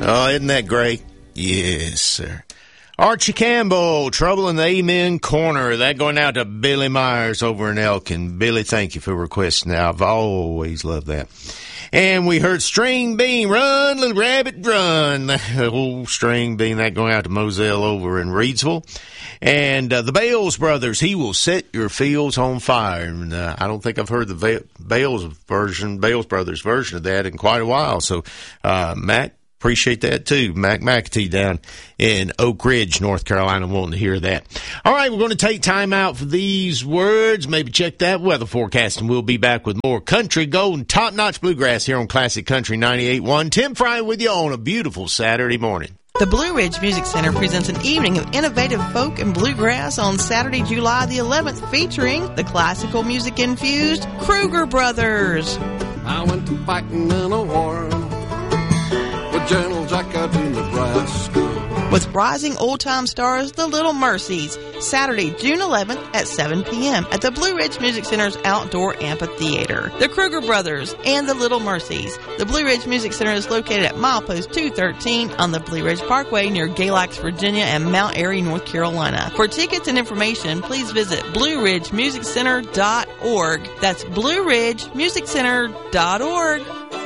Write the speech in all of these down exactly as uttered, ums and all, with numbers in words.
Oh, isn't that great? Yes, sir. Archie Campbell, Trouble in the Amen Corner. That going out to Billy Myers over in Elkin. Billy, thank you for requesting that. I've always loved that. And we heard String Bean, Run, Little Rabbit, Run. The whole String Bean, that going out to Moselle over in Reedsville. And uh, the Bales Brothers, He Will Set Your Fields on Fire. And uh, I don't think I've heard the Bales version, Bales Brothers version of that in quite a while. So, uh, Mac, appreciate that too. Mac McAtee down in Oak Ridge, North Carolina, wanting to hear that. All right, we're going to take time out for these words. Maybe check that weather forecast, and we'll be back with more country gold and top-notch bluegrass here on Classic Country ninety-eight point one. Tim Fry with you on a beautiful Saturday morning. The Blue Ridge Music Center presents an evening of innovative folk and bluegrass on Saturday, July the eleventh, featuring the classical music-infused Kruger Brothers. I went to fighting in a war with General Jack out in Nebraska. With rising old-time stars, the Little Mercies, Saturday, June eleventh at seven p.m. at the Blue Ridge Music Center's Outdoor Amphitheater. The Kruger Brothers and the Little Mercies. The Blue Ridge Music Center is located at milepost two thirteen on the Blue Ridge Parkway near Galax, Virginia and Mount Airy, North Carolina. For tickets and information, please visit blue ridge music center dot org. That's blue ridge music center dot org.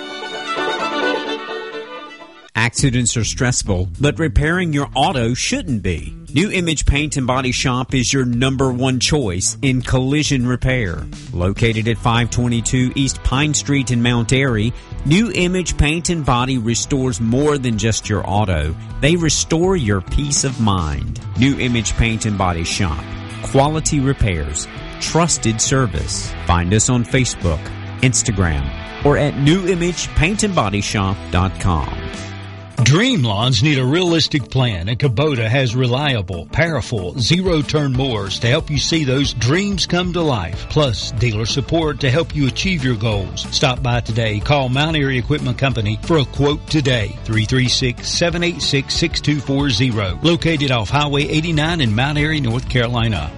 Accidents are stressful, but repairing your auto shouldn't be. New Image Paint and Body Shop is your number one choice in collision repair. Located at five twenty-two East Pine Street in Mount Airy, New Image Paint and Body restores more than just your auto. They restore your peace of mind. New Image Paint and Body Shop. Quality repairs. Trusted service. Find us on Facebook, Instagram, or at new image paint and body shop dot com. Dream lawns need a realistic plan, and Kubota has reliable, powerful, zero-turn mowers to help you see those dreams come to life. Plus, dealer support to help you achieve your goals. Stop by today. Call Mount Airy Equipment Company for a quote today. three three six, seven eight six, six two four zero. Located off Highway eighty-nine in Mount Airy, North Carolina.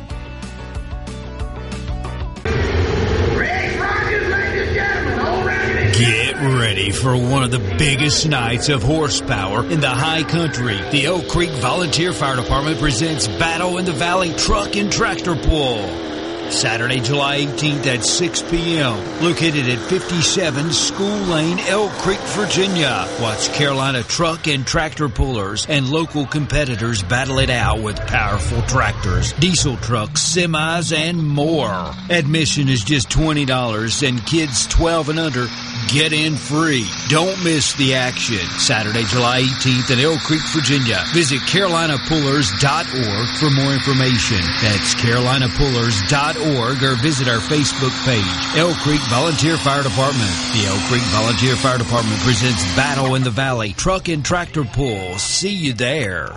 Get ready for one of the biggest nights of horsepower in the high country. The Oak Creek Volunteer Fire Department presents Battle in the Valley Truck and Tractor Pull. Saturday, July eighteenth at six p.m. Located at fifty-seven School Lane, Elk Creek, Virginia. Watch Carolina truck and tractor pullers and local competitors battle it out with powerful tractors, diesel trucks, semis, and more. Admission is just twenty dollars, and kids twelve and under get in free. Don't miss the action. Saturday, July eighteenth in Elk Creek, Virginia. Visit carolina pullers dot org for more information. That's carolina pullers dot org, or visit our Facebook page, Elk Creek Volunteer Fire Department. The Elk Creek Volunteer Fire Department presents Battle in the Valley Truck and Tractor Pull. See you there.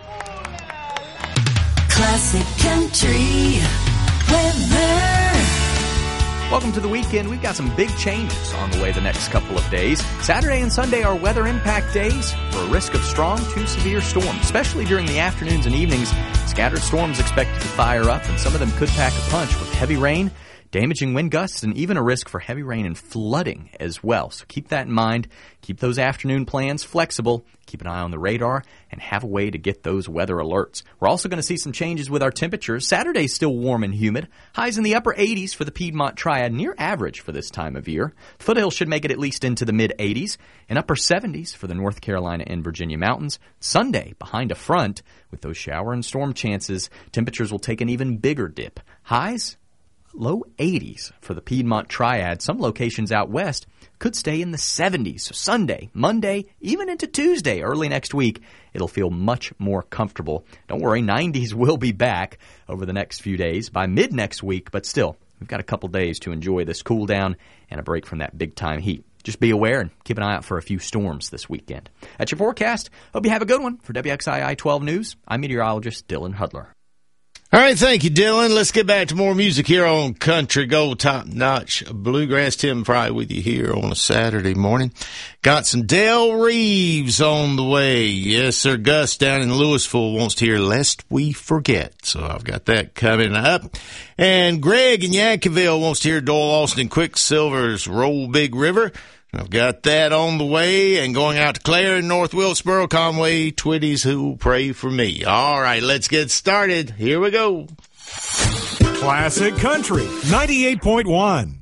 Classic Country Weather. Welcome to the weekend. We've got some big changes on the way the next couple of days. Saturday and Sunday are weather impact days for a risk of strong to severe storms, especially during the afternoons and evenings. Scattered storms expected to fire up, and some of them could pack a punch with heavy rain, damaging wind gusts, and even a risk for heavy rain and flooding as well. So keep that in mind. Keep those afternoon plans flexible. Keep an eye on the radar and have a way to get those weather alerts. We're also going to see some changes with our temperatures. Saturday's still warm and humid. Highs in the upper eighties for the Piedmont Triad, near average for this time of year. Foothills should make it at least into the mid-eighties, and upper seventies for the North Carolina and Virginia mountains. Sunday, behind a front, with those shower and storm chances, temperatures will take an even bigger dip. Highs, low eighties for the Piedmont Triad. Some locations out west could stay in the seventies. So Sunday, Monday, even into Tuesday, early next week, it'll feel much more comfortable. Don't worry, nineties will be back over the next few days by mid next week, but still, we've got a couple days to enjoy this cool down and a break from that big-time heat. Just be aware and keep an eye out for a few storms this weekend. That's your forecast. Hope you have a good one. For W X I I twelve News, I'm meteorologist Dylan Hudler. All right, thank you, Dylan. Let's get back to more music here on Country Gold Top Notch Bluegrass. Tim Fry with you here on a Saturday morning. Got some Del Reeves on the way. Yes, sir. Gus down in Louisville wants to hear Lest We Forget. So I've got that coming up. And Greg in Yankeeville wants to hear Doyle Austin and Quicksilver's Roll Big River. I've got that on the way, and going out to Claire in North Wilkesboro, Conway, Twitties who pray for me. All right, let's get started. Here we go. Classic Country ninety-eight point one.